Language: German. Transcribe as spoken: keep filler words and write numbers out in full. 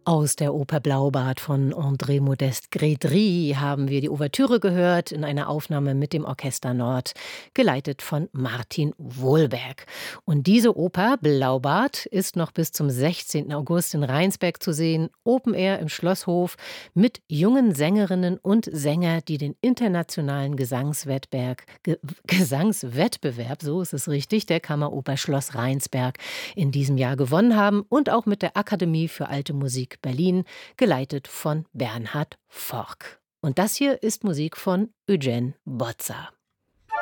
Aus der Oper Blaubart von André Modeste Grédry haben wir die Ouvertüre gehört in einer Aufnahme mit dem Orchester Nord, geleitet von Martin Wohlberg. Und diese Oper Blaubart ist noch bis zum sechzehnten August in Rheinsberg zu sehen, Open Air im Schlosshof, mit jungen Sängerinnen und Sängern, die den internationalen Gesangswettbewerb, Ge Gesangswettbewerb, so ist es richtig, der Kammeroper Schloss Rheinsberg in diesem Jahr gewonnen haben und auch mit der Akademie für Alte Musik Berlin, geleitet von Bernhard Forck. Und das hier ist Musik von Eugène Bozza.